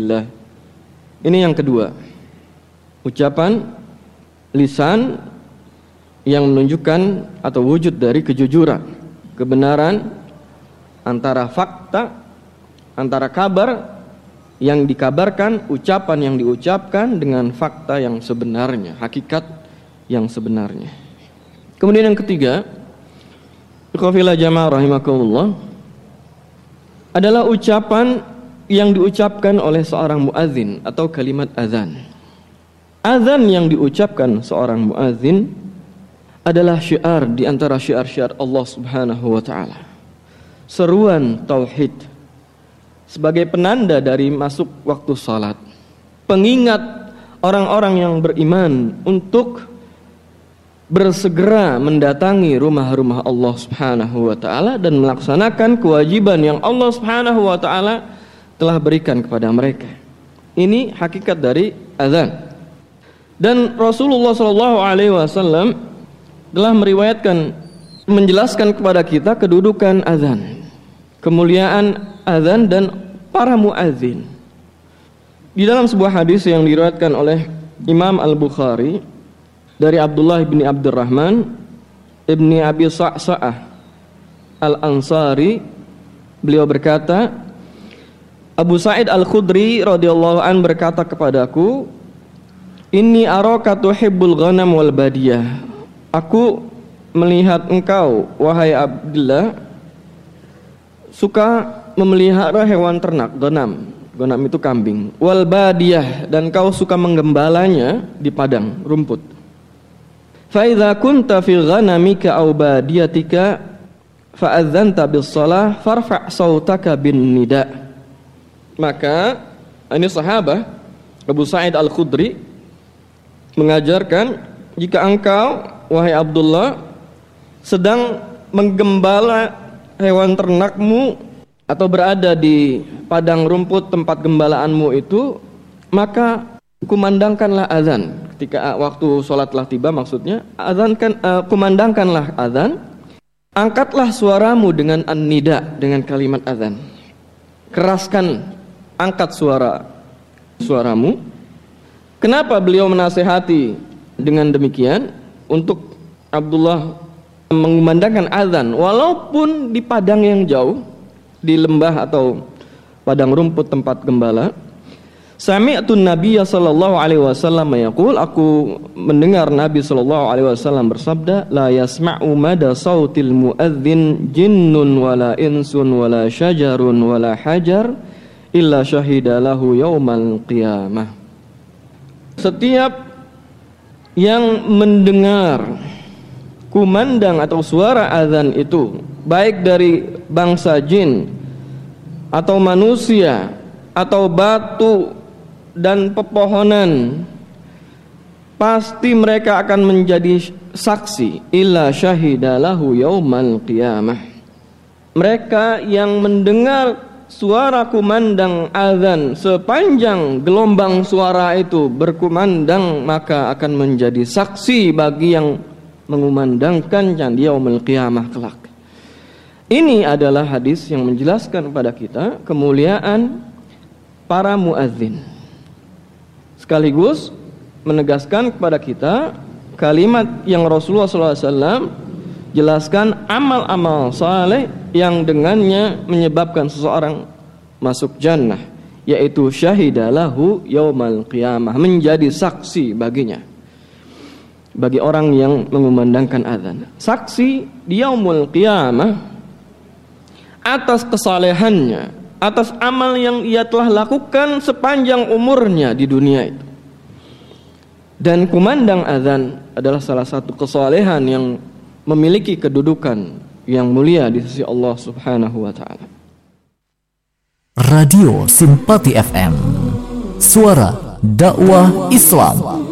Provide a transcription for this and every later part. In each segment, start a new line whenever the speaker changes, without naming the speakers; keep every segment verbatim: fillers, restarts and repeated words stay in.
billah. Ini yang kedua. Ucapan lisan yang menunjukkan atau wujud dari kejujuran, kebenaran antara fakta, antara kabar yang dikabarkan, ucapan yang diucapkan dengan fakta yang sebenarnya, hakikat yang sebenarnya. Kemudian yang ketiga, ikhwafillah jamaah rahimakumullah, adalah ucapan yang diucapkan oleh seorang muadzin atau kalimat azan. Azan yang diucapkan seorang muadzin adalah syiar di antara syiar-syiar Allah Subhanahu wa taala. Seruan tauhid sebagai penanda dari masuk waktu salat. Pengingat orang-orang yang beriman untuk bersegera mendatangi rumah-rumah Allah Subhanahu wa taala dan melaksanakan kewajiban yang Allah Subhanahu wa taala telah berikan kepada mereka. Ini hakikat dari azan. Dan Rasulullah sallallahu alaihi wasallam telah meriwayatkan, menjelaskan kepada kita kedudukan azan, kemuliaan azan dan para muadzin. Di dalam sebuah hadis yang diriwayatkan oleh Imam Al-Bukhari dari Abdullah bin Abdurrahman ibni Abi Sa'sa'ah Al-Ansari, beliau berkata, Abu Sa'id Al-Khudri radhiyallahu an berkata kepadaku, "Inni araka tuhibbul ghanam wal badiyah." Aku melihat engkau, wahai Abdullah, suka memelihara hewan ternak, ghanam. Ghanam itu kambing. Wal badiyah, dan kau suka menggembalanya di padang rumput. Fa idza kunta fi ghanamika aw badiyatika fa adzanta bis shalah farfa' sautaka bin nida. Maka ini sahabat Abu Sa'id Al-Khudri mengajarkan, jika engkau, wahai Abdullah, sedang menggembala hewan ternakmu atau berada di padang rumput tempat gembalaanmu itu, maka kumandangkanlah azan. Ketika waktu sholat telah tiba, maksudnya azankan, uh, kumandangkanlah azan. Angkatlah suaramu dengan an-nida, dengan kalimat azan. Keraskan, angkat suara suaramu. Kenapa beliau menasihati dengan demikian? Untuk Abdullah mengumandangkan azan walaupun di padang yang jauh, di lembah atau padang rumput tempat gembala. Sami'tu Nabiyya sallallahu alaihi wasallam yaqul, aku mendengar Nabi sallallahu alaihi wasallam bersabda, la yasma'u mada sautil muadzin jinnun wala insun wala syajarun wala hajar illa syahida lahu yaumal qiyamah. Setiap yang mendengar kumandang atau suara azan itu, baik dari bangsa jin atau manusia atau batu dan pepohonan, pasti mereka akan menjadi saksi illa syahida lahu yaumal qiyamah. Mereka yang mendengar suara kumandang azan, sepanjang gelombang suara itu berkumandang, maka akan menjadi saksi bagi yang mengumandangkan candi yaumul qiyamah kelak. Ini adalah hadis yang menjelaskan kepada kita kemuliaan para muadzin, sekaligus menegaskan kepada kita kalimat yang Rasulullah sallallahu alaihi wasallam jelaskan amal-amal saleh yang dengannya menyebabkan seseorang masuk jannah, yaitu syahidalahu yaumal qiyamah, menjadi saksi baginya, bagi orang yang mengumandangkan azan. Saksi di yaumul qiyamah atas kesalehannya, atas amal yang ia telah lakukan sepanjang umurnya di dunia itu. Dan kumandang azan adalah salah satu kesalehan yang memiliki kedudukan yang mulia di sisi Allah Subhanahu wa taala.
Radio Simpati F M, suara dakwah Islam.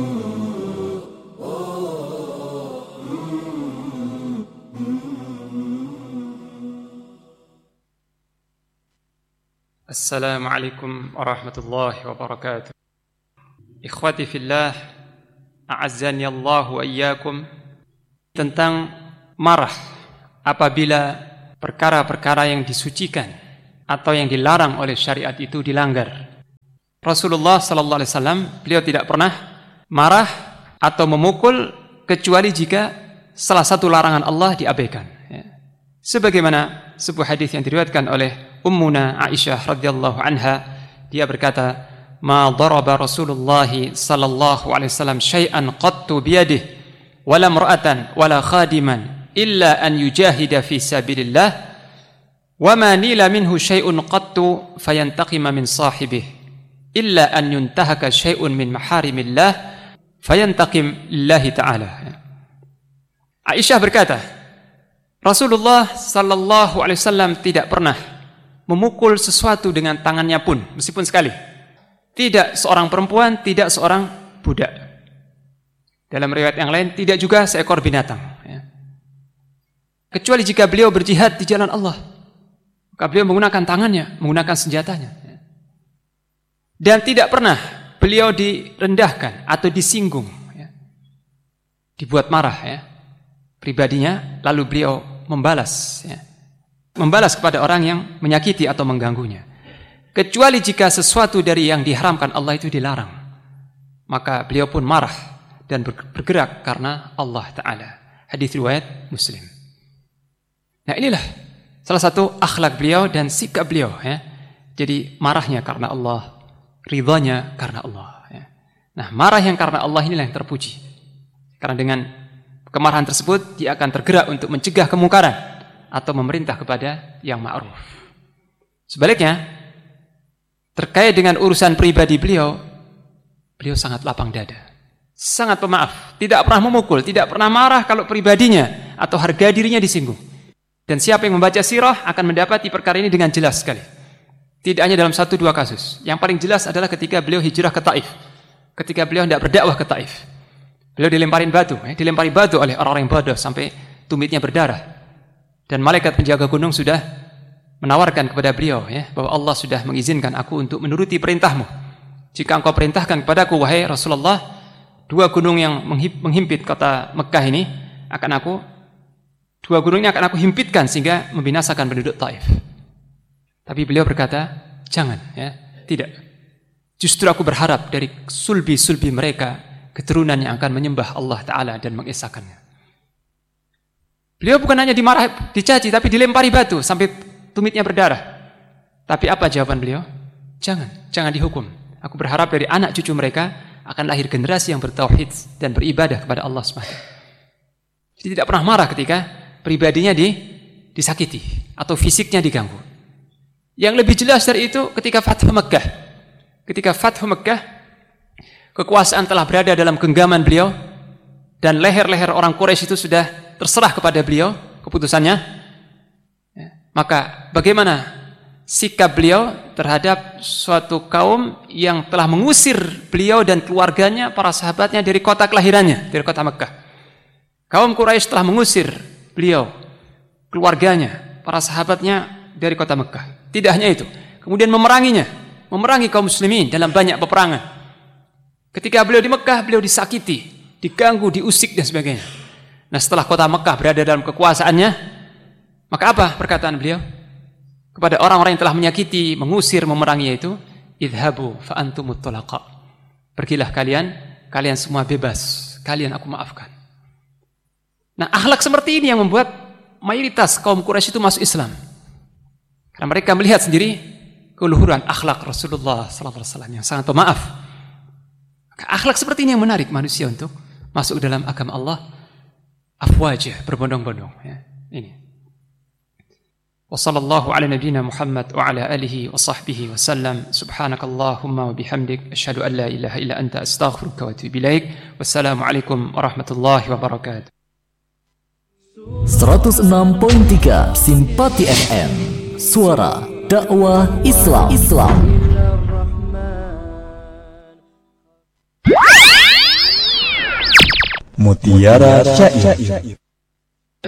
Assalamualaikum warahmatullahi wabarakatuh. Ikhwati fillah, a'azzani Allah wa iyyakum. Tentang marah apabila perkara-perkara yang disucikan atau yang dilarang oleh syariat itu dilanggar. Rasulullah sallallahu alaihi wasallam beliau tidak pernah marah atau memukul kecuali jika salah satu larangan Allah diabaikan. Ya. Sebagaimana sebuah hadis yang diriwayatkan oleh Ummuna Aisyah radhiyallahu anha, dia berkata, "Ma daraba Rasulullah sallallahu alaihi wasallam syai'an qattu biyadihi wala imra'atan wala khadiman illa an yujahida fi sabilillah wa ma nila minhu syai'un qattu fayantaqima min sahibihi illa an yuntahaka syai'un min maharimillah fayantaqim lillahi ta'ala." Aisyah berkata, Rasulullah sallallahu alaihi wasallam tidak pernah memukul sesuatu dengan tangannya pun, meskipun sekali. Tidak seorang perempuan, tidak seorang budak. Dalam riwayat yang lain, tidak juga seekor binatang. Ya. Kecuali jika beliau berjihad di jalan Allah, maka beliau menggunakan tangannya, menggunakan senjatanya. Ya. Dan tidak pernah beliau direndahkan atau disinggung, ya. Dibuat marah, ya, pribadinya, lalu beliau membalas, ya. Membalas kepada orang yang menyakiti atau mengganggunya. Kecuali jika sesuatu dari yang diharamkan Allah itu dilarang, maka beliau pun marah dan bergerak karena Allah Ta'ala. Hadis riwayat Muslim. Nah, inilah salah satu akhlak beliau dan sikap beliau, ya. Jadi marahnya karena Allah, ridhanya karena Allah, ya. Nah, marah yang karena Allah inilah yang terpuji. Karena dengan kemarahan tersebut dia akan tergerak untuk mencegah kemungkaran atau memerintah kepada yang ma'ruf. Sebaliknya, terkait dengan urusan pribadi beliau, beliau sangat lapang dada, sangat pemaaf, tidak pernah memukul, tidak pernah marah kalau pribadinya atau harga dirinya disinggung. Dan siapa yang membaca sirah akan mendapati perkara ini dengan jelas sekali. Tidak hanya dalam satu dua kasus. Yang paling jelas adalah ketika beliau hijrah ke Taif, ketika beliau hendak berdakwah ke Taif. Beliau dilemparin batu, eh, dilempari batu oleh orang-orang bodoh sampai tumitnya berdarah. Dan malaikat penjaga gunung sudah menawarkan kepada beliau, ya, bahwa Allah sudah mengizinkan aku untuk menuruti perintahmu. Jika engkau perintahkan kepadaku, wahai Rasulullah, dua gunung yang menghimpit kota Mekah ini akan aku, dua gunung ini akan aku himpitkan sehingga membinasakan penduduk Taif. Tapi beliau berkata, jangan, ya, tidak. Justru aku berharap dari sulbi-sulbi mereka keturunan yang akan menyembah Allah Ta'ala dan mengesahkannya. Beliau bukan hanya dimarah, dicaci, tapi dilempari batu sampai tumitnya berdarah. Tapi apa jawaban beliau? Jangan, jangan dihukum. Aku berharap dari anak cucu mereka akan lahir generasi yang bertauhid dan beribadah kepada Allah subhanahu wa taala. Jadi tidak pernah marah ketika pribadinya di, disakiti atau fisiknya diganggu. Yang lebih jelas dari itu ketika Fathu Mekah. Ketika Fathu Mekah, kekuasaan telah berada dalam genggaman beliau dan leher-leher orang Quraisy itu sudah terserah kepada beliau keputusannya. Ya. Maka bagaimana sikap beliau terhadap suatu kaum yang telah mengusir beliau dan keluarganya, para sahabatnya dari kota kelahirannya, dari kota Mekah. Kaum Quraisy telah mengusir beliau, keluarganya, para sahabatnya dari kota Mekah. Tidak hanya itu, kemudian memeranginya, memerangi kaum muslimin dalam banyak peperangan. Ketika beliau di Mekah, beliau disakiti, diganggu, diusik dan sebagainya. Nah, setelah kota Mekah berada dalam kekuasaannya, maka apa perkataan beliau kepada orang-orang yang telah menyakiti, mengusir, memerangi itu? Idhabu fa antumut thalaqa. Pergilah kalian, kalian semua bebas, kalian aku maafkan. Nah, akhlak seperti ini yang membuat mayoritas kaum Quraisy itu masuk Islam. Karena mereka melihat sendiri keluhuran akhlak Rasulullah sallallahu alaihi wasallam yang sangat pemaaf. Akhlak seperti ini yang menarik manusia untuk masuk ke dalam agama Allah. Afwajah, berbondong-bondong, ya. Ini. Wa sallallahu ala nabiyyina Muhammad wa ala alihi wa sahbihi wa sallam. Subhanakallahumma wa bihamdik asyhadu an la ilaha illa anta astaghfiruka wa atubu ilaik. Wassalamualaikum warahmatullahi wabarakatuh.
seratus enam koma tiga Simpati F M. Suara dakwah Islam. Islam.
Mutiara Syair.